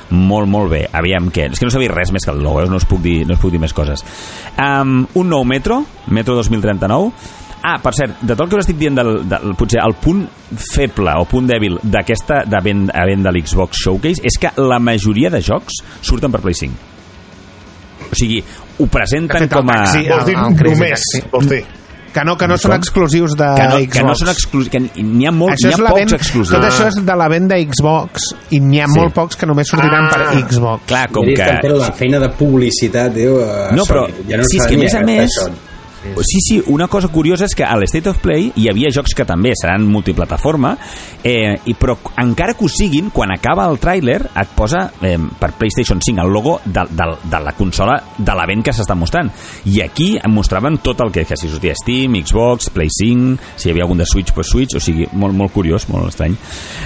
molt, molt bé. Aviam què. És que no sabia res més que el logo, no us puc dir més coses. Un nou Metro 2039. Per cert, de tot el que us estic dient potser el punt feble o punt dèbil d'aquesta event de l'Xbox Showcase és que la majoria de jocs surten per Play 5. O sigui, ho presenten com a... Vols dir només, vols dir? Que no són exclusius de Xbox. Que no són exclusius, que n'hi ha pocs exclusius. Tot això és de la venda Xbox i n'hi ha molt pocs que només sortiran per Xbox. Clar, com que... la feina de publicitat, no, però sí, és que a més Sí, una cosa curiosa és que a l'State of Play hi havia jocs que també seran multiplataforma, però encara que ho siguin, quan acaba el tràiler et posa per PlayStation 5 el logo de la consola de l'event que s'està mostrant, i aquí em mostraven tot el que si sortia Steam, Xbox, Play 5, si hi havia algun de Switch, pues Switch, o sigui, molt, molt curiós, molt estrany.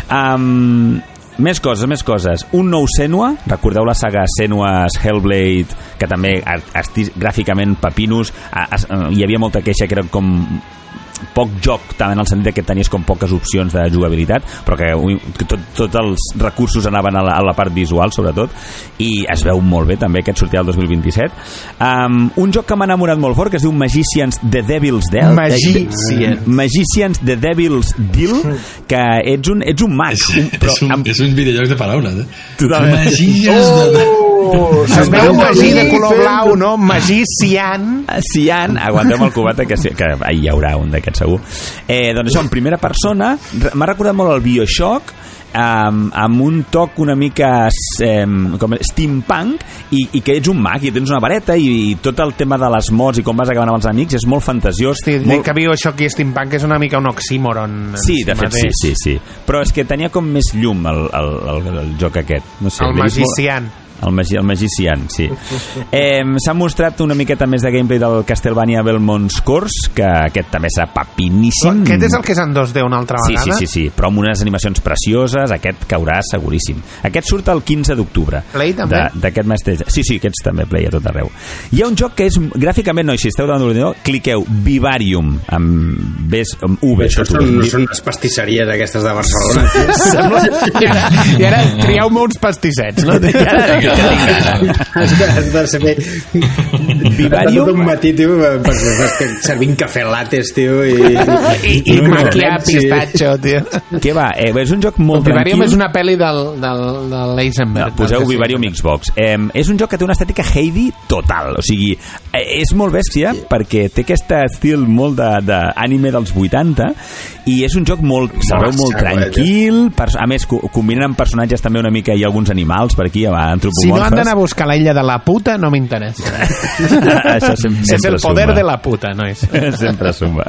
Més coses. Un nou Senua, recordeu la saga Senua's Hellblade, que també gràficament papinos, hi havia molta queixa que era com poc joc, també en el sentit que tenies com poques opcions de jugabilitat, però que tots els recursos anaven a la part visual, sobretot, i es veu molt bé també, aquest sortirà el 2027. Un joc que m'ha enamorat molt fort, que es diu Magicians The Devil's Deal, Magicians The Devil's Deal, que ets un mag. És un videojoc de paraules, Totalment. Magicians de... Es veu un magí de color blau, no? Magí cian. Aguantem el cubata, que hi haurà un d'aquests segur. Doncs això, en primera persona, m'ha recordat molt el BioShock, amb un toc una mica com steampunk, i que ets un mag i tens una vareta, i tot el tema de les mods i com vas acabant amb els amics és molt fantasiós. Sí, que BioShock i steampunk és una mica un oxímoron. Sí, de fet, sí. Però és que tenia com més llum el joc aquest. No sé, el magician. El Magician, sí. S'ha mostrat una miqueta més de gameplay del Castlevania Belmont's Curse, que aquest també serà papiníssim. Aquest és el que és en 2D una altra vegada? Sí, però amb unes animacions precioses. Aquest caurà seguríssim. Aquest surt el 15 d'octubre. Play també? D'aquest mateix. Sí, aquests també Play a tot arreu. Hi ha un joc que és gràficament, no, si esteu davant de l'ordinador, cliqueu Vivarium amb V. Això són les pastisseries aquestes de Barcelona. I ara trieu-me uns pastissets, no? Has de saber Vivarium d'un matí, tio, servint cafè lattes, tio, i maquiar pistatxo, tio. Què va? És un joc molt tranquil. Vivarium és una pel·li del Eisenberg. Poseu Vivarium Xbox. És un joc que té una estètica Heidi total, o sigui, és molt bèstia perquè té aquest estil molt d'anime dels 80, i és un joc molt tranquil, a més combinen amb personatges també una mica, hi ha alguns animals per aquí, antropomorfes. Si no han d'anar a buscar la illa de la puta, no m'interessa. Això sempre és el poder de la puta, no és? Sempre suma.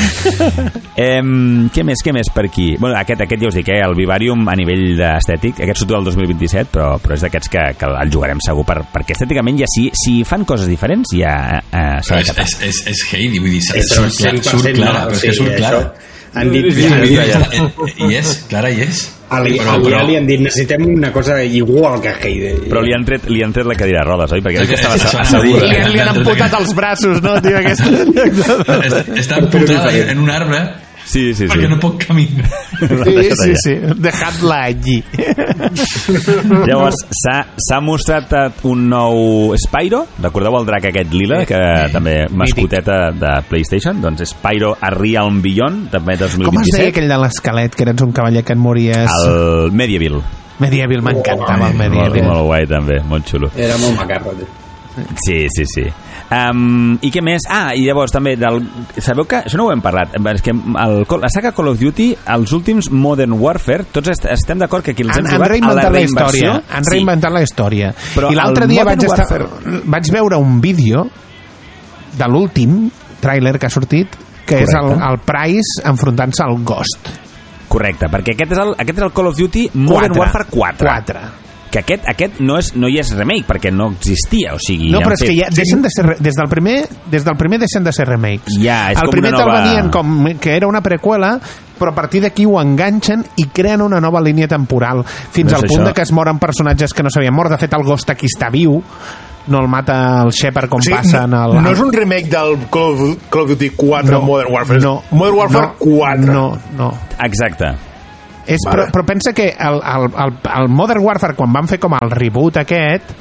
Què més per aquí? Bueno, aquest ja us dic, el Vivarium a nivell estètic, aquest surt el 2027, però és d'aquests que el jugarem segur, perquè estèticament ja si fan coses diferents ja s'ha de catar. És Heidi, vull dir, surt clara, però és que surt clara. Han dit... I és. A l'IA li han dit, necessitem una cosa igual que Heidi. Però li han tret la cadira de rodes, oi? Perquè estava assegut. Li han amputat els braços, no, tio? Està amputada en un arbre. Sí. Perquè no pot caminar. Sí. Dejad-la allí. Llavors, s'ha mostrat un nou Spyro. Recordeu el drac aquest lila, que també mascoteta de PlayStation? Doncs Spyro A Realm Beyond, també 2027. Com es deia aquell de l'esquelet, que eres un cavaller que et mories? El Medieval. M'encantava el Medieval. Molt guai, també, molt xulo. Era molt macarro, Sí. I què més? I llavors també sabeu que, això no ho hem parlat, és que la saga Call of Duty, els últims Modern Warfare, tots estem d'acord que aquí els hem jugat a la reinversió. Han reinventat la història. I l'altre dia vaig veure un vídeo de l'últim tràiler que ha sortit, que és el Price enfrontant-se al Ghost. Correcte, perquè aquest és el Call of Duty Modern Warfare 4. Que aquest no hi és remake, perquè no existia, o sigui... No, però és que ja deixen de ser... Des del primer deixen de ser remakes. Ja, és el com primer una nova... te'l venien com que era una preqüela, però a partir d'aquí ho enganxen i creen una nova línia temporal, fins al punt que es moren personatges que no s'havien mort. De fet, el Ghost aquí està viu, no el mata el Shepard com passa en el... No és un remake del Call of Duty 4 Modern Warfare. No. Modern Warfare 4. No. Exacte. Però pensa que el Modern Warfare, quan van fer com el reboot aquest,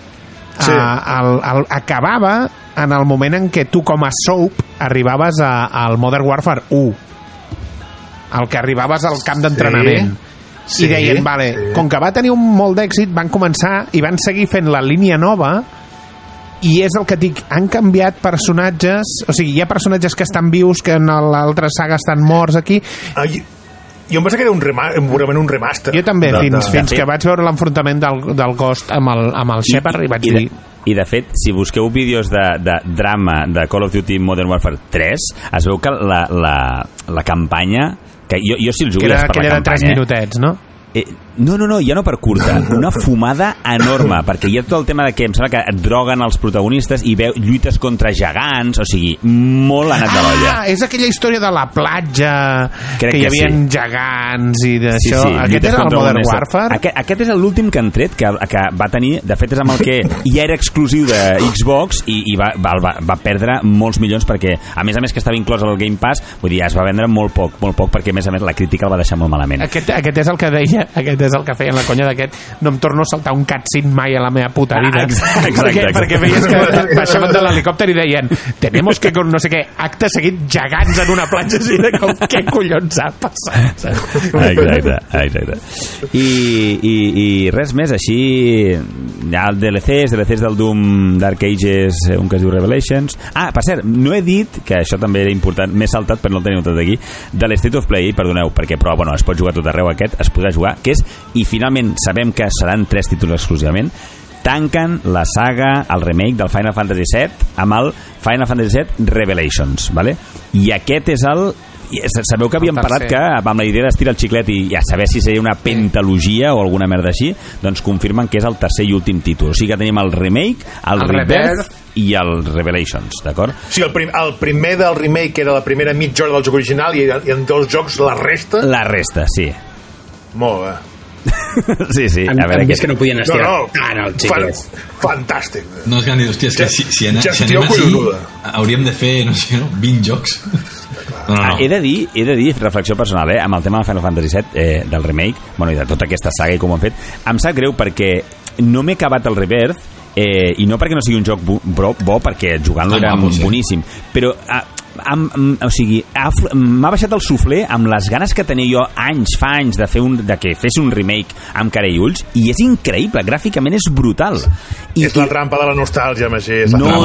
acabava en el moment en què tu com a Soap arribaves al Modern Warfare 1, el que arribaves al camp d'entrenament. I deien, com que va tenir molt d'èxit, van començar i van seguir fent la línia nova, i és el que dic, han canviat personatges, o sigui, hi ha personatges que estan vius que en l'altra saga estan morts aquí. Jo em pensava que era un remaster. Jo també, fins que vaig veure l'enfrontament del Ghost amb el Shepard i vaig dir... I de fet, si busqueu vídeos de drama de Call of Duty Modern Warfare 3, es veu que la campanya, que jo si el jugués per la campanya... Que era de 3 minutets, no? No, ja no per curta, una fumada enorme, perquè hi ha tot el tema de que em sembla que et droguen els protagonistes i lluites contra gegants, o sigui, molt anat de l'olla. És aquella història de la platja, que hi havia gegants i d'això. Sí, aquest és el Modern Warfare? Aquest és l'últim que han tret, que va tenir, de fet és amb el que ja era exclusiu de Xbox i va perdre molts milions perquè, a més que estava inclòs al Game Pass, vull dir, es va vendre molt poc, perquè a més la crítica el va deixar molt malament. Aquest és el que deia, aquest és el que feien la conya d'aquest, no em torno a saltar un cutscene mai a la meva puta vida. Exacte. Perquè veies que baixaven de l'helicòpter i deien, tenemos que con no sé què, acte seguit gegants en una platja, així de com, què collons ha passat? Exacte. I res més, així hi ha DLCs del Doom Dark Ages, un que es diu Revelations. Per cert, no he dit, que això també era important, m'he saltat per no el tenir tot aquí, de l'State of Play, perdoneu, però bueno, es pot jugar tot arreu aquest, es podrà jugar, que és, i finalment sabem que seran 3 títols exclusivament, tanquen la saga, el remake del Final Fantasy VII amb el Final Fantasy VII Revelations, ¿vale? I aquest és el... Sabeu que havíem parlat que amb la idea d'estirar el xiclet i a saber si seria una pentalogia o alguna merda així, doncs confirmen que és el tercer i últim títol, o sigui que tenim el remake, el Rebirth i el Revelations, d'acord? O sigui, el primer del remake era la primera mitja hora del joc original i en 2 jocs la resta? La resta, sí. Molt bé. Sí, a veure, que és que no podien estirar el xiclet. Fantàstic. No, és que han dit, hòstia, és que si anem així hauríem de fer, no sé, 20 jocs. No. He de dir, reflexió personal, amb el tema del Final Fantasy VII, del remake, bueno, i de tota aquesta saga i com ho han fet, em sap greu perquè no m'he acabat el Rebirth, i no perquè no sigui un joc bo, perquè jugant-lo era boníssim, però o sigui, m'ha baixat el suflé amb les ganes que tenia jo fa anys de que fes un remake amb cara i ulls, i és increïble, gràficament és brutal. És la trampa de la nostàlgia, Magí. No.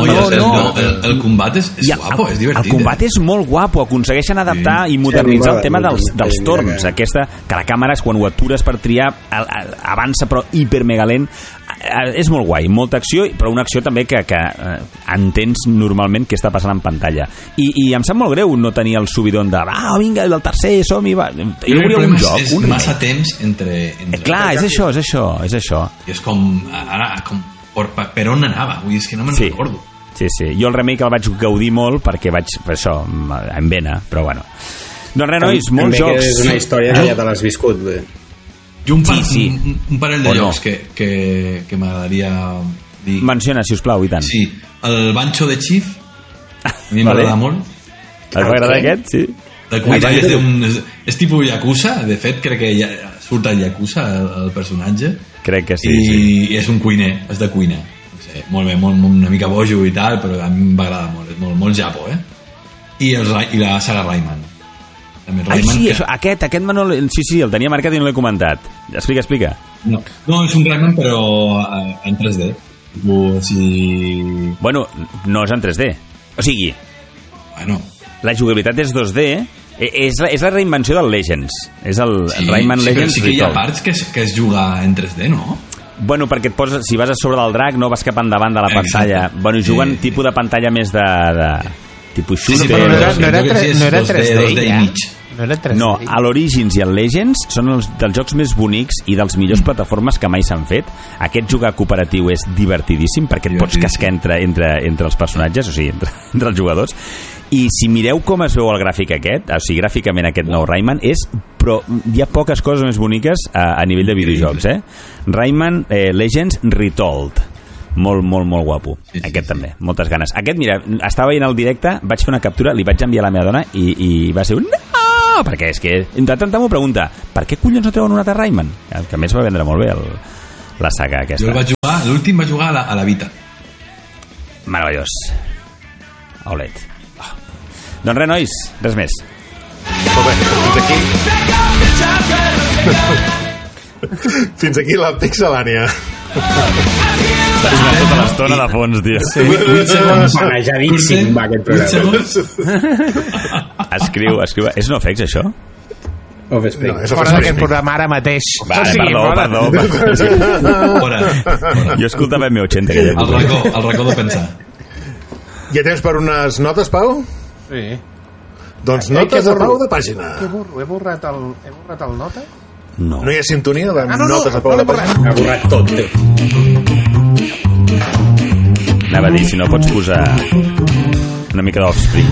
El combat és guapo, és divertit. El combat és molt guapo, aconsegueixen adaptar i modernitzar el tema dels torns, aquesta, que la càmera quan ho atures per triar avança però hipermegalent. És molt guai, molta acció, però una acció també que entens normalment què està passant en pantalla, i em sap molt greu no tenir el subidon de vinga, el tercer, som-hi, va. Jo volia un joc, és massa temps entre clar, és això i és com, ara, per on anava, vull dir, és que no me'n recordo. Sí, jo el remake el vaig gaudir molt perquè vaig, per això, en vena, però bueno. Doncs res, nois, molts jocs. És una història que ja te l'has viscut, bé. I un parell de jocs que m'agradaria dir. Menciona, sisplau, i tant. Sí, el Bancho de Chief, a mi m'agrada molt. Et va agradar aquest? Sí. De cuina, és tipus Yakuza, de fet crec que surt al Yakuza el personatge. Crec que sí. I és un cuiner, és de cuina. No sé, molt bé, una mica bojo i tal, però a mi m'agrada molt, és molt Japo, I la saga Rayman. Sí, aquest Manol, sí, el tenia marcat i no l'he comentat. Explica. No, és un Rayman però en 3D. Bueno, no és en 3D. O sigui, la jugabilitat és 2D, és la reinvenció del Legends. És el Rayman Legends. Sí que hi ha parts que es juga en 3D, no? Bueno, perquè et poses, si vas a sobre del drac no vas cap endavant de la pantalla. Bueno, juguen tipus de pantalla més de tipus shooter. No era 3D ja. No, a l'Origins i el Legends són dels jocs més bonics i dels millors plataformes que mai s'han fet. Aquest jugar cooperatiu és divertidíssim perquè et pots cascar entre els personatges, o sigui, entre els jugadors. I si mireu com es veu el gràfic aquest, o sigui, gràficament aquest nou Rayman però hi ha poques coses més boniques a nivell de videojocs, Rayman Legends Retold. Molt guapo. Aquest també, moltes ganes. Aquest, mira, estava veient el directe, vaig fer una captura, li vaig enviar a la meva dona i va ser un... perquè és que tant m'ho pregunta, per què collons no treuen un altre Rayman? Que a més va vendre molt bé la saga aquesta. Jo el vaig jugar, l'últim va jugar a la Vita. Meravellós. Aulet. Doncs res, nois, res més. Molt bé, fins aquí la Pixelània. Tota l'estona de fons, tio. 8 segons manejadíssim va aquest programa. Escriu. És no FX, això? Offspring. No, Fora d'aquest programa ara mateix. Perdó. Jo escoltava M80 aquella època. El racó de pensar. Hi ha temps per unes notes, Pau? Sí. Doncs notes de Pau de pàgina. He borrat el nota? No. No hi ha sintonia de notes de Pau de pàgina? Ha borrat tot. Anava a dir, si no pots posar una mica d'Offspring.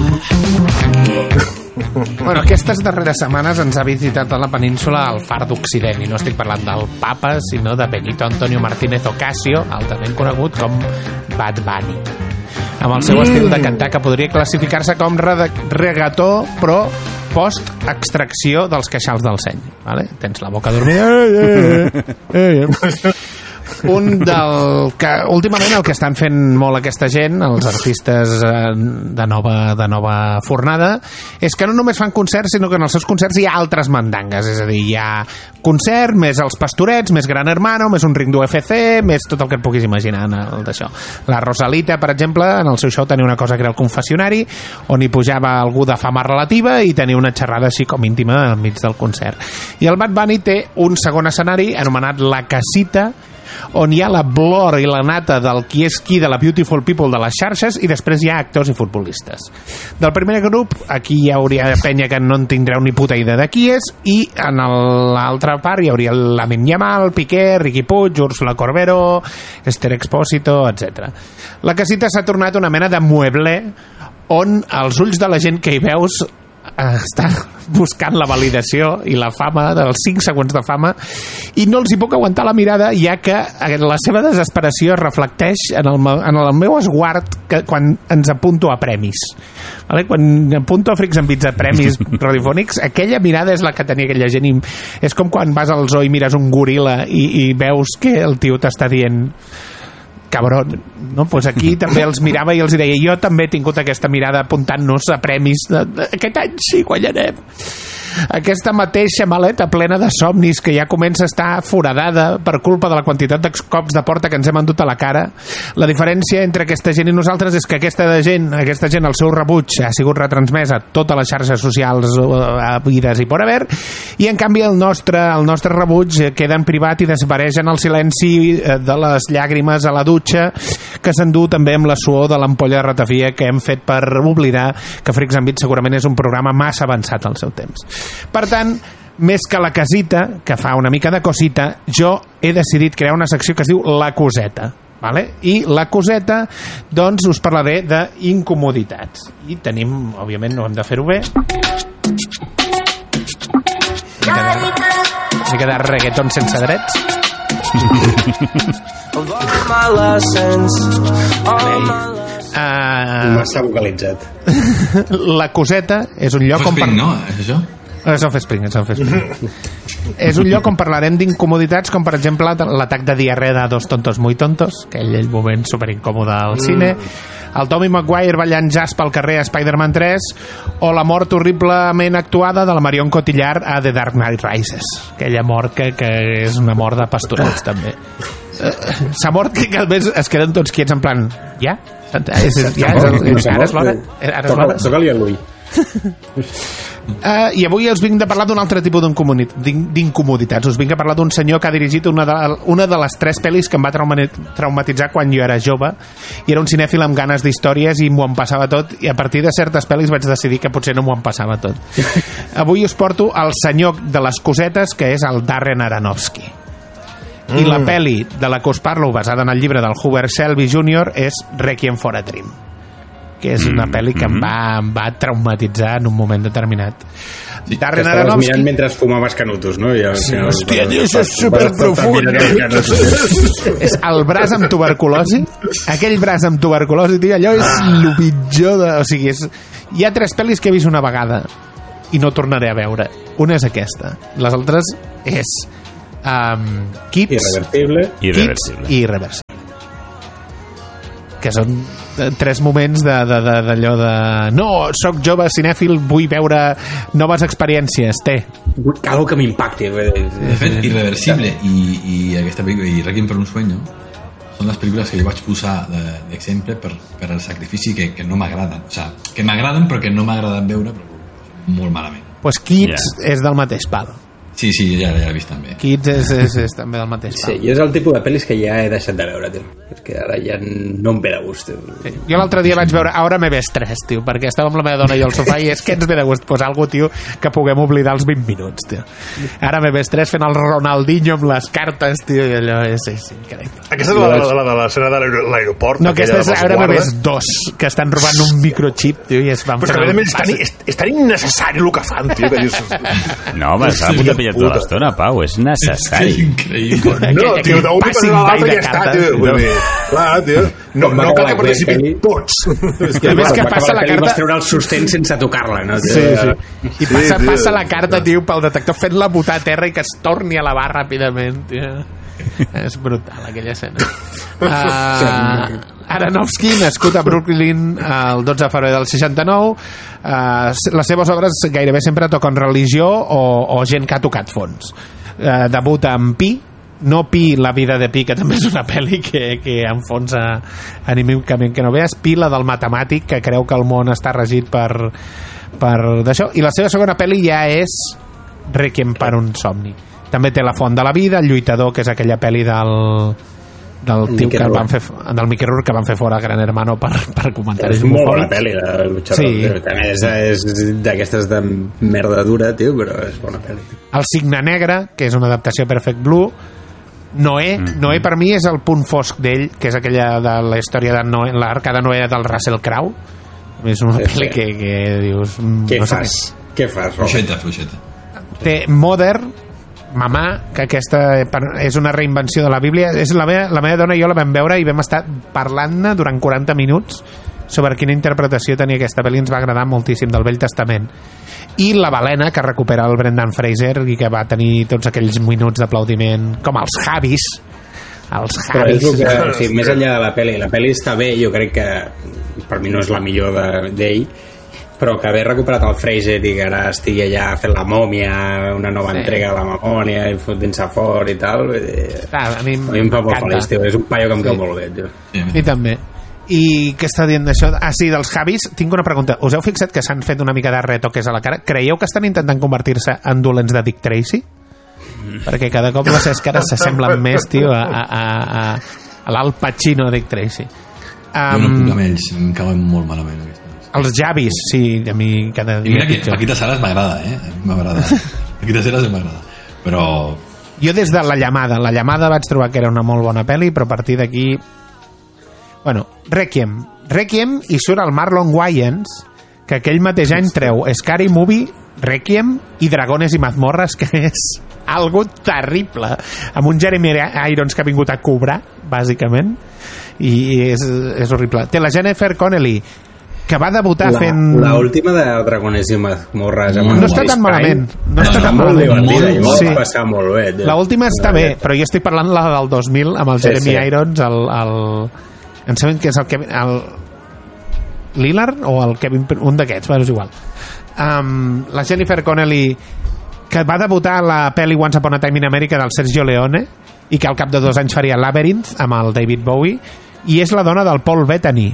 Bueno, aquestes darreres setmanes ens ha visitat a la península el Far d'Occident, i no estic parlant del Papa, sinó de Benito Antonio Martínez Ocasio, altament conegut com Bad Bunny, amb el seu estil de cantar que podria classificar-se com regató, però post-extracció dels queixals del seny, vale? Tens la boca dormida. Un del que últimament el que estan fent molt aquesta gent, els artistes de nova fornada, és que no només fan concerts, sinó que en els seus concerts hi ha altres mandangues, és a dir, hi ha concert, més els Pastorets, més Gran Hermano, més un ring d'UFC, més tot el que et puguis imaginar d'això. La Rosalita, per exemple, en el seu show tenia una cosa que era el confessionari, on hi pujava algú de fama relativa i tenia una xerrada així com íntima al mig del concert. I el Bad Bunny té un segon escenari anomenat La Casita, on hi ha la blor i la nata del qui és qui de la Beautiful People de les xarxes, i després hi ha actors i futbolistes. Del primer grup, aquí hi hauria penya que no en tindreu ni puta idea de qui és, i en l'altra part hi hauria Lamine Yamal, Piqué, Riqui Puig, Úrsula Corbero, Esther Expósito, etc. La Casita s'ha tornat una mena de mueble on els ulls de la gent que hi veus està buscant la validació i la fama dels 5 segons de fama, i no els hi puc aguantar la mirada, ja que la seva desesperació es reflecteix en el meu esguard quan ens apunto a premis, vale? Quan apunto a Freaks and Beats a premis radiofònics, aquella mirada és la que tenia aquella gent, i és com quan vas al zoo i mires un goril·la i veus que el tio t'està dient cabrón, no? Pues aquí també els mirava i els deia, jo també he tingut aquesta mirada apuntant-nos a premis aquest any sí guanyarem. Aquesta mateixa maleta plena de somnis que ja comença a estar foradada per culpa de la quantitat de cops de porta que ens hem endut a la cara. La diferència entre aquesta gent i nosaltres és que aquesta gent el seu rebuig ha sigut retransmès a totes les xarxes socials habides i por haver, i en canvi el nostre rebuig queda en privat i desapareix en el silenci de les llàgrimes a la dutxa, que s'endú també amb la suor de l'ampolla de ratafia que hem fet per oblidar que Freaks and Beats segurament és un programa massa avançat al seu temps. Per tant, més que La Casita, que fa una mica de cosita, jo he decidit crear una secció que es diu La Coseta, vale? I La Coseta, doncs, us parlaré d'incomoditats. I tenim, òbviament, no hem de fer-ho bé, una mica de reggaeton sense drets. Massa vocalitzat. La Coseta és un lloc on... no? És això? És Offspring. És un lloc on parlarem d'incomoditats, com per exemple l'atac de diarrea de Dos tontos muy tontos, aquell moment superincòmode al cine, el Tommy Maguire ballant jazz pel carrer a Spider-Man 3, o la mort horriblement actuada de la Marion Cotillard a The Dark Knight Rises, aquella mort que és una mort de pastorets també. S'ha mort que a més es queden tots quiets en plan ja? Ara és l'hora? Toca-li a l'ull. I avui us vinc de parlar d'un altre tipus d'incomoditats. Us vinc a parlar d'un senyor que ha dirigit una de les 3 pel·lis que em va traumatitzar quan jo era jove, i era un cinèfil amb ganes d'històries i m'ho passava tot, i a partir de certes pel·lis vaig decidir que potser no m'ho passava tot. Avui us porto el senyor de les cosetes, que és el Darren Aronofsky. I la pel·li de la que us parlo, basada en el llibre del Hubert Shelby Jr., és Requiem for a Dream, que és una pel·li que em va traumatitzar en un moment determinat. Sí, Darren Aronofsky... mirant mentre fumaves canutos, no? Hòstia, això és superprofund. És el braç amb tuberculosi. Aquell braç amb tuberculosi, tio, allò és el pitjor de... O sigui, hi ha 3 pel·lis que he vist una vegada. i no tornaré a veure. Una és aquesta. Les altres és Kids, Kids i Irreversible. Que són 3 moments d'allò de no, soc jove cinèfil, vull veure noves experiències, algo que m'impacti. De fet, Irreversible i aquesta pel·lícula i Requiem per un sueño són les pel·lícules que jo vaig posar d'exemple per el sacrifici que no m'agraden, o sigui, que m'agraden però que no m'agraden veure, però molt malament. Pues Kids és del mateix pal. Sí, ja l'he vist també. Kids és també del mateix pal. Sí, jo és el tipus de pel·lis que ja he deixat de veure, tio. És que ara ja no em ve de gust, tio. Sí. Jo l'altre dia vaig veure Ahora me ves 3, tio, perquè estava amb la meva dona i al sofà i és que ens ve de gust posar algú, tio, que puguem oblidar els 20 minuts, tio. Ara me ves 3 fent el Ronaldinho amb les cartes, tio, i allò és increïble. Aquesta és l'escena de l'aeroport. No, aquesta és Ahora me ves 2, que estan robant un microchip, tio, i es van fer... Però és tan innecessari el que fan, tio, que dius... No, home, s'ha de pujar pillat tota l'estona, Pau, és necessari. Increïble. No, tio, d'un passar a l'altre ja està, tio. Clar, tio. No cal que participin tots. A més que passa la carta... Vas treure el sostén sense tocar-la, no? Sí. I passa la carta, tio, pel detector fent-la botar a terra i que es torni a lavar ràpidament, tio. És brutal, aquella escena. Aronofsky, nascut a Brooklyn el 12 de febrer del 69, les seves obres gairebé sempre toquen religió o gent que ha tocat fons. Debuta amb Pi, no Pi, la vida de Pi, que també és una pel·li que enfonsa anímicament que no veus, Pi, la del matemàtic, que creu que el món està regit per d'això, i la seva segona pel·li ja és Requiem per un somni. També té La font de la vida, El lluitador, que és aquella pel·li del tio que van fer, del Mickey Rourke, que van fer fora Gran Hermano per comentaris. És molt bona pel·li, El luchador. També és d'aquestes de merda dura, tio, però és bona pel·li. El cigne negre, que és una adaptació a Perfect Blue. Noé per mi és el punt fosc d'ell, que és aquella de la història de Noé, l'arca de Noé del Russell Crowe. És una pel·li que dius... Què fas? Fluixeta. Té Mother, Mamà, que aquesta és una reinvenció de la Bíblia. És la meva dona i jo la vam veure i vam estar parlant-ne durant 40 minuts sobre quina interpretació tenia aquesta pel·li. Ens va agradar moltíssim, del Vell Testament. I La balena, que recupera el Brendan Fraser i que va tenir tots aquells minuts d'aplaudiment, com els Javis. Però és el que, o sigui, més enllà de la pel·li està bé, jo crec que per mi no és la millor d'ell, però que haver recuperat el Fraser i que ara estigui allà fent La mòmia, una nova entrega de La memòria i fotent-se fort i tal, a mi em fa molt feliç, tio. És un paio que em cau molt bé, tio. I també. I què està dient d'això? Sí, dels Javis, tinc una pregunta. Us heu fixat que s'han fet una mica de retoques a la cara? Creieu que estan intentant convertir-se en dolents de Dick Tracy? Perquè cada cop les seves cares s'assemblen més, tio, a l'Al Pacino de Dick Tracy. Jo no puc amb ells, em cauen molt malament aquests. Els Javis, sí, a mi cada dia... I mira que Paquita Salas m'agrada, m'agrada. Paquita Salas m'agrada, però... Jo des de La llamada vaig trobar que era una molt bona pel·li, però a partir d'aquí... Bueno, Requiem i surt el Marlon Wayans, que aquell mateix any treu Scary Movie, Requiem i Dragones i mazmorres, que és algo terrible, amb un Jeremy Irons que ha vingut a cobrar, bàsicament, i és horrible. Té la Jennifer Connelly, que va debutar fent... L'última de Dragones i mazmorres no està tan malament, molt divertida i va passar molt bé. L'última està bé, però jo estic parlant la del 2000 amb el Jeremy Irons, em sembla que és el Lillard o el Kevin, un d'aquests, és igual. La Jennifer Connelly, que va debutar a la pel·li Once Upon a Time in America del Sergio Leone i que al cap de 2 anys faria Labyrinth amb el David Bowie, i és la dona del Paul Bettany,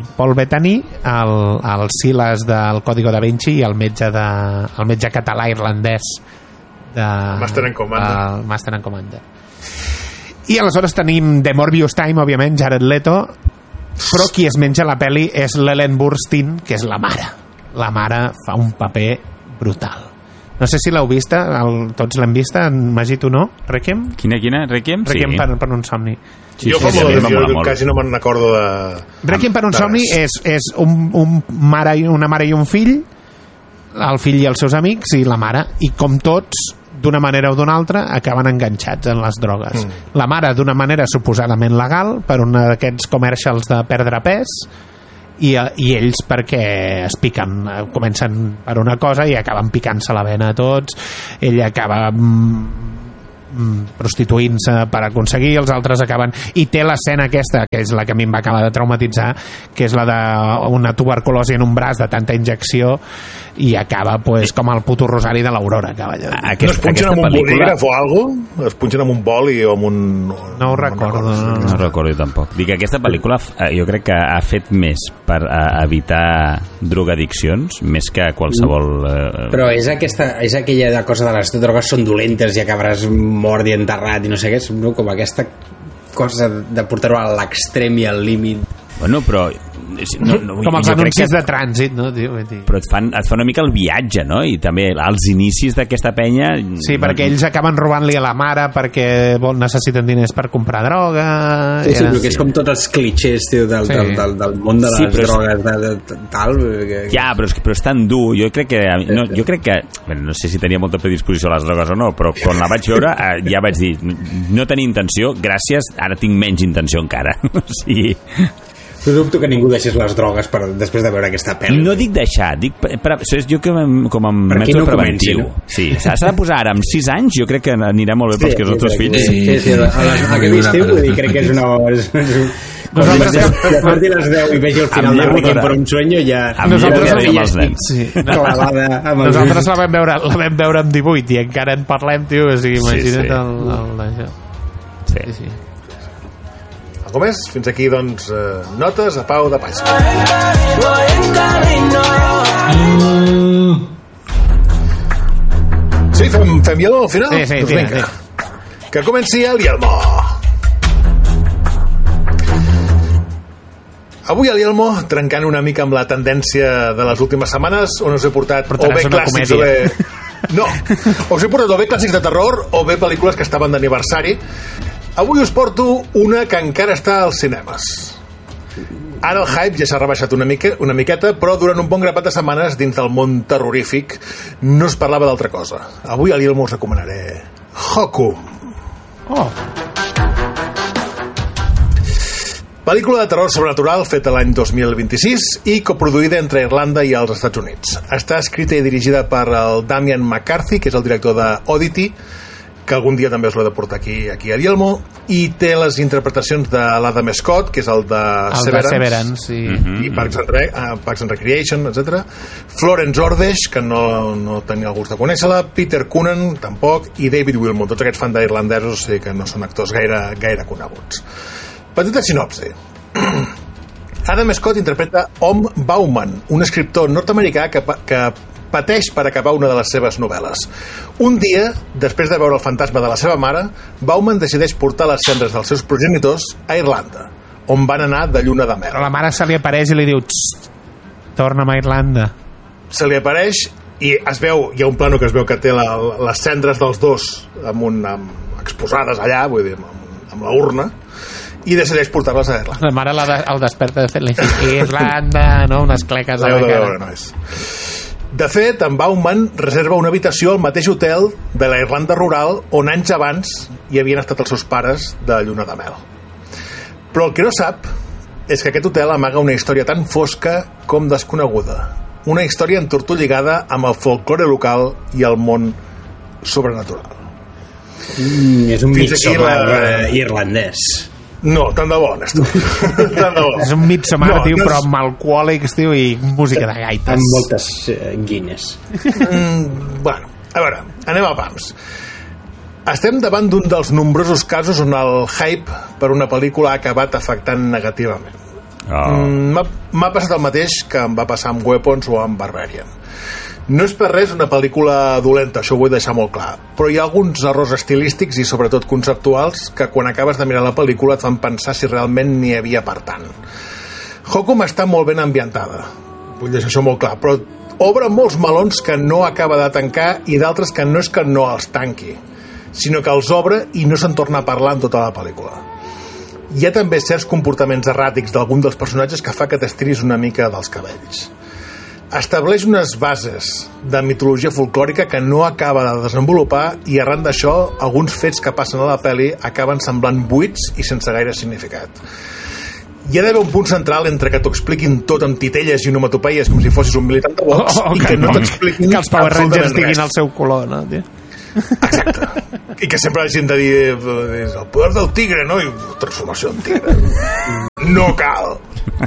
el Silas del Código da Vinci i el metge català irlandès de Master and Commander. Master and Commander. I aleshores tenim The Morbius Time, òbviament, Jared Leto, però qui es menja la pel·li és l'Ellen Burstyn, que és la mare fa un paper brutal. No sé si l'heu vista, tots l'hem vista, en Magí, tu no? Requiem? Quina? Requiem? Requiem per un somni. Jo fa molt quasi no me'n recordo de... Requiem per un somni és una mare i un fill, el fill i els seus amics i la mare, i com tots, d'una manera o d'una altra, acaben enganxats en les drogues. La mare d'una manera suposadament legal, per un d'aquests commercials de perdre pes, i ells perquè es piquen, comencen per una cosa i acaben picant-se la vena a tots. Ell acaba prostituint-se per aconseguir, els altres acaben, i té l'escena aquesta que és la que a mi em va acabar de traumatitzar, que és la d'una tuberculosi en un braç de tanta injecció, i acaba pues, com el puto rosari de l'Aurora. No es punxen amb un bolígraf o alguna cosa? Es punxen amb un boli o amb un... No ho recordo. No ho recordo tampoc. Dic, aquesta pel·lícula jo crec que ha fet més per evitar drogadiccions més que qualsevol... Però és aquella cosa de les drogues són dolentes i acabaràs mort i enterrat i no sé què, no? Com aquesta cosa de portar-ho a l'extrem i al límit. Bueno, però... com els anuncis de trànsit, no, tio? Però et fa una mica el viatge, no? I també els inicis d'aquesta penya... Sí, perquè ells acaben robant-li a la mare perquè necessiten diners per comprar droga... Sí, però que és com tots els clichés, tio, del món de les drogues, tal... Ja, però és tan dur. Jo crec que... No sé si tenia molta predisposició a les drogues o no, però quan la vaig veure ja vaig dir, no tenia intenció, gràcies, ara tinc menys intenció encara. O sigui... Jo dubto que ningú deixés les drogues després de veure aquesta pel·li. No dic deixar, és jo que com a mètode preventiu. Sí, s'ha de posar ara amb 6 anys, jo crec que anirà molt bé pels que els nostres fills. Sí, aquest estiu crec que és una... Quan porti les 10 i vegi el final de Requiem per un sueño ja... Nosaltres la vam veure amb 18 i encara en parlem, tio, o sigui, imagina't això. Sí. Com és? Fins aquí, doncs, notes a Pau de Pasqua. Sí, fem Yelmo al final? Sí, doncs vinga. Que comenci el Yelmo. Avui el Yelmo, trencant una mica amb la tendència de les últimes setmanes, on us he portat o bé clàssics o bé... No, us he portat o bé clàssics de terror o bé pel·lícules que estaven d'aniversari. Avui us porto una que encara està als cinemes. Ara el hype ja s'ha rebaixat una miqueta, però durant un bon grapat de setmanes dins del món terrorífic no es parlava d'altra cosa. Avui al Yelmo us recomanaré Hokum. Pel·lícula de terror sobrenatural feta l'any 2026 i coproduïda entre Irlanda i els Estats Units. Està escrita i dirigida per el Damian McCarthy, que és el director de Oddity, que algun dia també us l'he de portar aquí a Yelmo, i té les interpretacions de l'Adam Scott, que és el de Severance i Parks and Recreation, etc. Florence Ordesh, que no tenia el gust de conèixer-la, Peter Coonan, tampoc, i David Wilmot, tots aquests fans d'irlandesos que no són actors gaire coneguts. Petita sinopsi. Adam Scott interpreta Om Bauman, un escriptor nord-americà que pateix per acabar una de les seves novel·les. Un dia, després de veure el fantasma de la seva mare, Bauman decideix portar les cendres dels seus progenitors a Irlanda, on van anar de lluna de mel. Però la mare se li apareix i li diu torna'm a Irlanda. Se li apareix i es veu, hi ha un plano que es veu que té les cendres dels dos exposades allà, vull dir, amb la urna, i decideix portar-les a Irlanda. La mare el desperta de fer-li Irlanda, no? Unes cleques a la cara. De fet, en Bauman reserva una habitació al mateix hotel de la Irlanda rural on anys abans hi havien estat els seus pares de lluna de mel. Però el que no sap és que aquest hotel amaga una història tan fosca com desconeguda. Una història entortolligada amb el folklore local i el món sobrenatural. És un Midsommar irlandès. No, tant de bo, Néstor. Tant de bo. És un Midsommar, tio, però amb alcohòlics, tio, i música de gaites. Amb moltes Guinness. Bueno, a veure, anem a pams. Estem davant d'un dels nombrosos casos on el hype per una pel·lícula ha acabat afectant negativament. M'ha passat el mateix que em va passar amb Weapons o amb Barbarian. No és per res una pel·lícula dolenta, això ho vull deixar molt clar, però hi ha alguns errors estilístics i sobretot conceptuals que quan acabes de mirar la pel·lícula et fan pensar si realment n'hi havia per tant. Hokum està molt ben ambientada, vull deixar això molt clar, però obre molts melons que no acaba de tancar i d'altres que no és que no els tanqui, sinó que els obre i no se'n torna a parlar en tota la pel·lícula. Hi ha també certs comportaments erràtics d'algun dels personatges que fa que t'estiris una mica dels cabells. Estableix unes bases de mitologia folclòrica que no acaba de desenvolupar i arran d'això alguns fets que passen a la pel·li acaben semblant buits i sense gaire significat. hi ha d'haver un punt central entre que t'ho expliquin tot amb titelles i onomatopeies com si fossis un militant de Vox i que no t'expliquin que els Power Rangers diguin el seu color, no, tio? Exacte. I que sempre la gent de dir el poder del tigre, no? I transformació en tigre. No cal.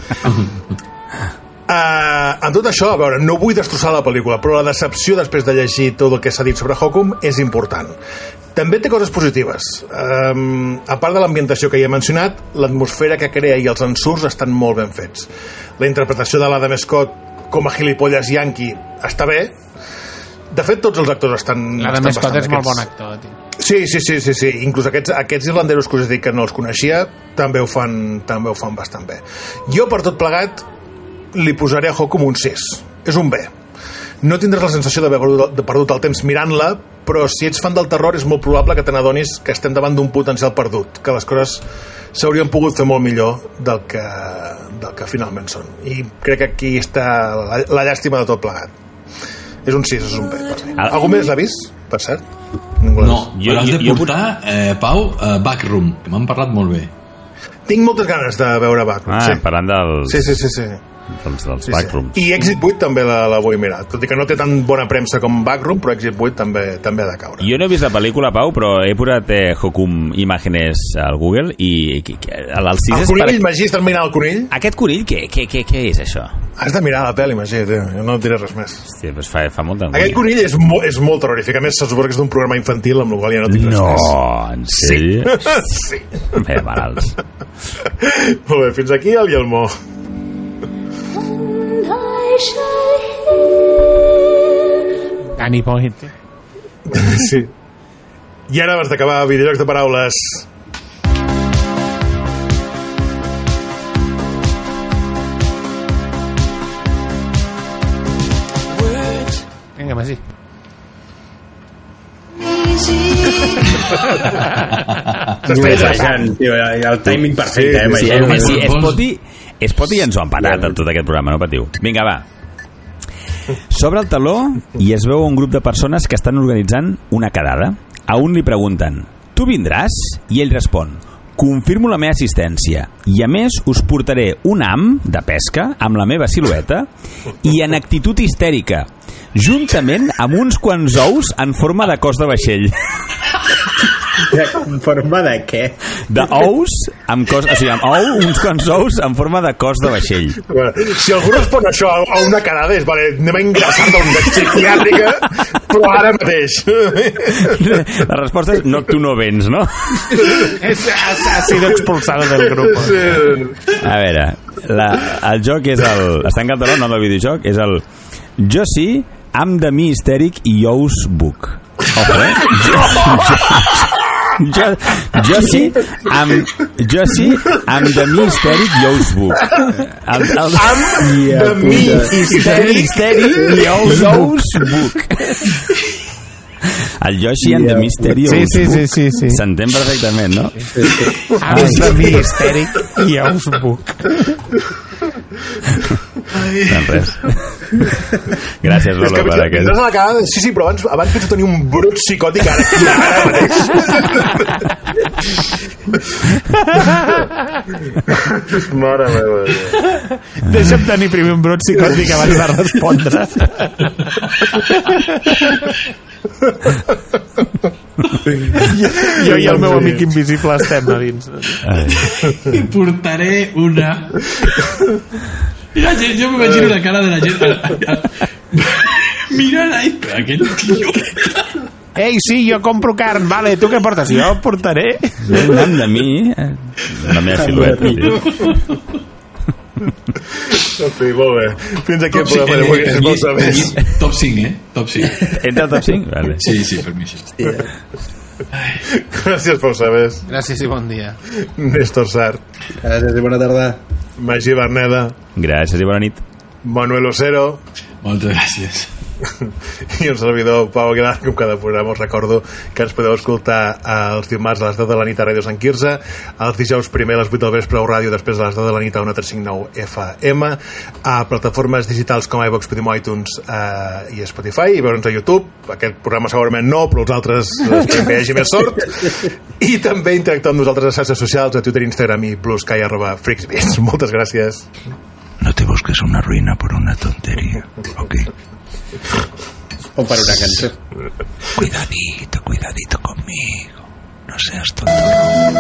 En tot això, a veure, no vull destrossar la pel·lícula, però la decepció després de llegir tot el que s'ha dit sobre Hokum és important. També té coses positives. A part de l'ambientació que ja he mencionat, l'atmosfera que crea i els ensurts estan molt ben fets. La interpretació de l'Adam Scott com a gilipolles yanqui està bé. De fet, tots els actors estan... L'Adam Scott és molt bon actor, tio. Sí. Inclús aquests irlandesos que us he dit que no els coneixia també ho fan bastant bé. Jo, per tot plegat, li posaré a Hokum un 6. És un B. No tindràs la sensació d'haver perdut el temps mirant-la, però si ets fan del terror és molt probable que te n'adonis que estem davant d'un potencial perdut, que les coses s'haurien pogut fer molt millor del que finalment són. I crec que aquí està la llàstima de tot plegat. És un 6, és un B. Algú més l'ha vist, per cert? No, jo l'has de portar, Pau, Backroom, que m'han parlat molt bé. Tinc moltes ganes de veure Backroom. Parlant dels... Sí. dels Backrooms. I Exit 8 també la vull mirar, tot i que no té tan bona premsa com Backroom, però Exit 8 també ha de caure. Jo no he vist la pel·lícula, Pau, però he posat Hokum imágenes al Google i el conill, Magí, estàs mirant el conill? Aquest conill, què és això? Has de mirar la pel·li, Magí, tio. Jo no et diré res més. Hòstia, doncs fa molt d'angúnia. Aquest conill és molt terrorífic. A més, se suposa que és d'un programa infantil, amb el qual ja no tinc res més. No, en sèrio? Sí. Bé, malalts. Molt bé, fins aquí el Yelmo. Danny Boyd. Sí. I ara, abans d'acabar, videojocs de paraules. Vinga, Magí. El timing perfecte, Magí. Spotty ens ho ha empatat tot aquest programa, no patiu. Vinga, va. Sobre el taló i es veu un grup de persones que estan organitzant una quedada. A un li pregunten: tu vindràs? I ell respon: confirmo la meva assistència i a més us portaré un ham de pesca amb la meva silueta i en actitud histèrica, juntament amb uns quants ous en forma de cos de vaixell. En forma de què? Uns quants ous en forma de cos de vaixell. Si algú respon això a una quedada és, vale, anem a ingressar en una psiquiàtrica, però ara mateix. La resposta és: no, tu no vens, no? Ha sido expulsado del grup. A veure, el joc és està en català, no el videojoc, és el jo sí, am de mi histèric i ous buc. Ojo, jo sí, am de mi histèric i ous buc. Am de mi histèric i ous buc. El Yoshi and the Mystery sí. S'entén perfectament, no? Am de mi histèric i ous buc. No, res. Gràcies, Lolo, per aquest. Sí, però abans penso tenir un brut psicòtic ara mateix. Mare meva. Deixa'm tenir primer un brut psicòtic abans de respondre. Jo i el meu amic invisible estem a dins. I portaré una... Mira, jo m'imagino la cara de la gent. Mira aquell tio. Ei, sí, jo compro carn. Vale, tu què portes? Jo portaré un de mi, la meva silueta, tio. Sí, molt bé. Fins aquí el programa. Top 5, Top 5. Entra al top 5? Vale. Sí, per mi sí. Gràcies, Pau Sabés. Gràcies i bon dia. Néstor Sart. Gràcies i bona tarda. Magí Berneda. Gràcies i bona nit. Manuel Osero. Moltes gràcies. I un servidor, Pau Aguilar, com cada programa us recordo que ens podeu escoltar els dimarts a les 10 de la nit a Ràdio Sant Quirze, els dijous primer a les 8 del vespre a Ràdio, després a les 10 de la nit a 1359 FM, a plataformes digitals com iVox, Podimo, iTunes i Spotify, i veure'ns a YouTube. Aquest programa segurament no, però els altres esperem que hi hagi més sort. I també interactuar amb nosaltres a xarxes socials, a Twitter, Instagram i Bluesky @freaksbeats. Moltes gràcies. No te busques una ruina por una tontería, ¿ok? O para una canción. Cuidadito conmigo. No seas tonto.